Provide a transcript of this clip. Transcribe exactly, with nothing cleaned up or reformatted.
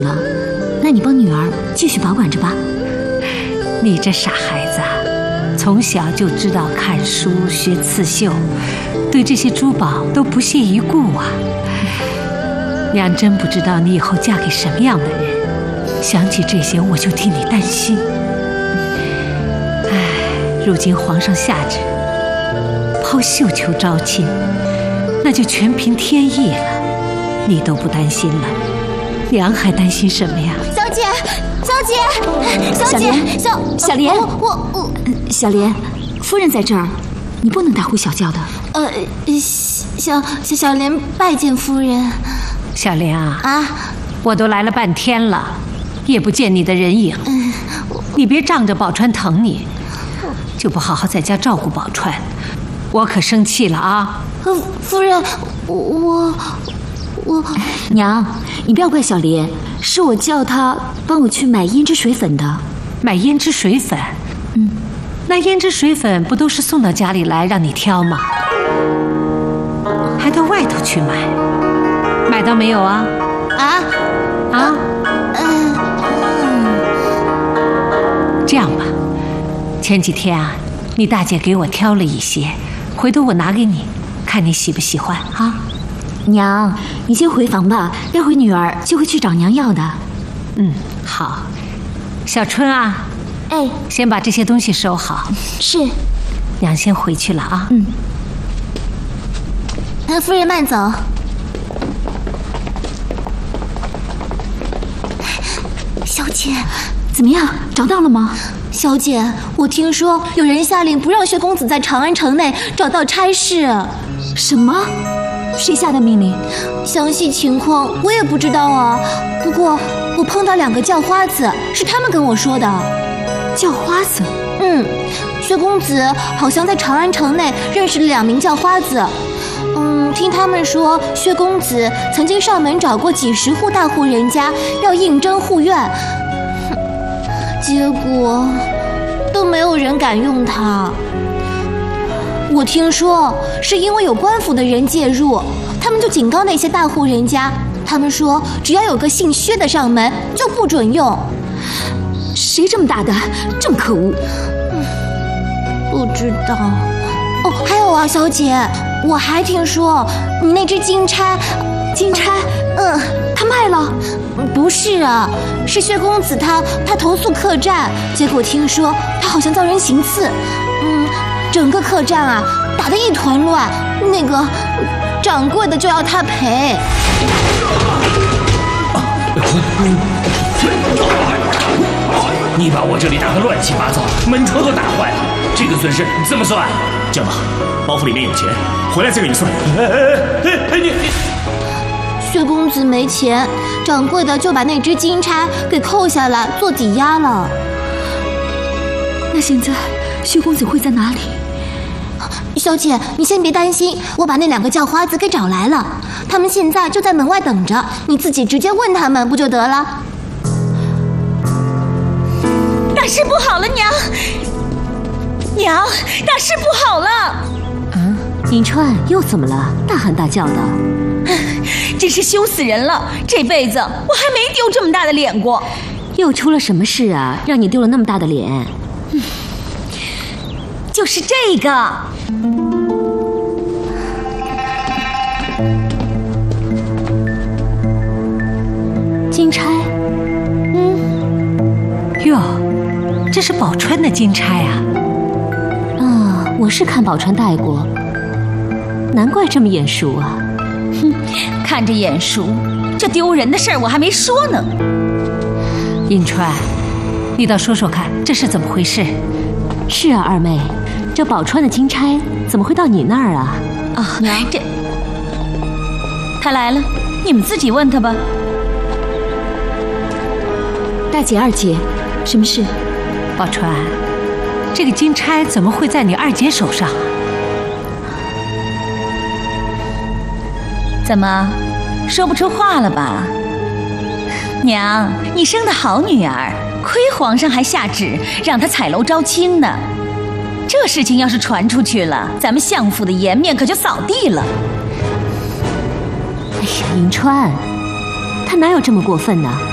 了，那你帮女儿继续保管着吧。 你这傻孩子啊，从小就知道看书学刺绣，对这些珠宝都不屑一顾啊。娘真不知道你以后嫁给什么样的人，想起这些我就替你担心。唉，如今皇上下旨抛绣球招亲，那就全凭天意了。你都不担心了，娘还担心什么呀？ 小姐，小姐，小姐，小小莲， 我我我， 小莲，夫人在这儿，你不能大呼小叫的。 呃，小小小莲拜见夫人。 小莲啊， 啊， 我都来了半天了，也不见你的人影。 嗯， 你别仗着宝钏疼你，就不好好在家照顾宝钏，我可生气了啊！ 呃，夫人，我我娘，你不要怪小莲，是我叫她帮我去买胭脂水粉的。 买胭脂水粉？ 嗯， 那胭脂水粉不都是送到家里来让你挑吗？还到外头去买？买到没有啊？ 啊啊？ 嗯嗯， 这样吧，前几天啊，你大姐给我挑了一些，回头我拿给你，看你喜不喜欢啊？ 娘，你先回房吧，待会女儿就会去找娘要的。 嗯，好。小春啊， 哎， 先把这些东西收好。 是。 娘先回去了啊。 嗯。 呃，夫人慢走。小姐， 怎么样？找到了吗？ 小姐，我听说有人下令不让薛公子在长安城内找到差事。 什么？谁下的命令？ 详细情况我也不知道啊。不过我碰到两个叫花子，是他们跟我说的。 叫花子？ 嗯，薛公子好像在长安城内认识了两名叫花子。嗯，听他们说，薛公子曾经上门找过几十户大户人家，要应征护院，结果都没有人敢用他。我听说是因为有官府的人介入，他们就警告那些大户人家，他们说只要有个姓薛的上门就不准用。 谁这么大胆，这么可恶？ 嗯，不知道。哦，还有啊，小姐，我还听说你那只金钗， 金钗， 嗯， 他卖了？ 不是啊，是薛公子他他投诉客栈，结果听说他好像遭人行刺，嗯，整个客栈啊打得一团乱，那个掌柜的就要他赔。 你把我这里打得乱七八糟，门窗都打坏了，这个损失怎么算？这样吧，包袱里面有钱，回来再给你算。哎哎哎你你！ 薛公子没钱，掌柜的就把那只金钗给扣下来做抵押了。 那现在薛公子会在哪里？ 小姐，你先别担心，我把那两个叫花子给找来了，他们现在就在门外等着，你自己直接问他们不就得了？ 大事不好了，娘！娘，大事不好了！ 啊，银川又怎么了？大喊大叫的， 真是羞死人了！这辈子我还没丢这么大的脸过。 又出了什么事啊？让你丢了那么大的脸？ 嗯，就是这个。 金钗。 嗯。哟。这是宝钏的金钗啊！ 啊，我是看宝钏戴过，难怪这么眼熟啊！ 哼，看着眼熟，这丢人的事儿我还没说呢。 银川，你倒说说看，这是怎么回事？ 是啊，二妹，这宝钏的金钗怎么会到你那儿啊？ 啊，娘，这他来了，你们自己问他吧。 大姐、二姐，什么事？ 宝钏，这个金钗怎么会在你二姐手上啊？ 怎么，说不出话了吧？娘，你生的好女儿，亏皇上还下旨让她彩楼招亲呢。这事情要是传出去了，咱们相府的颜面可就扫地了。 哎呀，银川，他哪有这么过分呢？